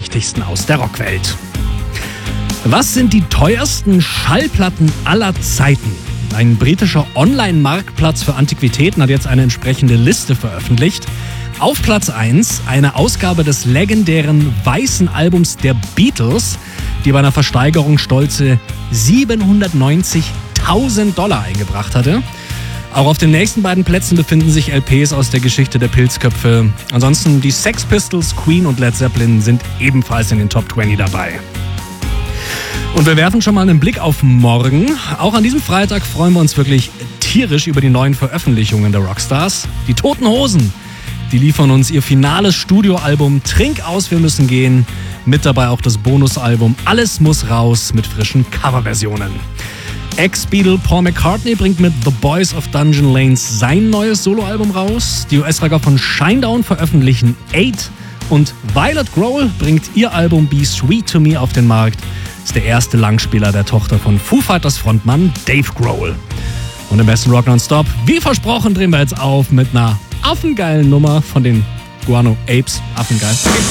Wichtigsten aus der Rockwelt. Was sind die teuersten Schallplatten aller Zeiten? Ein britischer Online-Marktplatz für Antiquitäten hat jetzt eine entsprechende Liste veröffentlicht. Auf Platz 1 eine Ausgabe des legendären weißen Albums der Beatles, die bei einer Versteigerung stolze $790.000 eingebracht hatte. Auch auf den nächsten beiden Plätzen befinden sich LPs aus der Geschichte der Pilzköpfe. Ansonsten die Sex Pistols, Queen und Led Zeppelin sind ebenfalls in den Top 20 dabei. Und wir werfen schon mal einen Blick auf morgen. Auch an diesem Freitag freuen wir uns wirklich tierisch über die neuen Veröffentlichungen der Rockstars. Die Toten Hosen, die liefern uns ihr finales Studioalbum Trink aus, wir müssen gehen. Mit dabei auch das Bonusalbum Alles muss raus mit frischen Coverversionen. Ex-Beatle Paul McCartney bringt mit The Boys of Dungeon Lanes sein neues Soloalbum raus. Die US-Rocker von Shinedown veröffentlichen 8. Und Violet Grohl bringt ihr Album Be Sweet to Me auf den Markt. Ist der erste Langspieler der Tochter von Foo Fighters Frontmann Dave Grohl. Und im besten Rock Nonstop, wie versprochen, drehen wir jetzt auf mit einer affengeilen Nummer von den Guano Apes. Affengeil.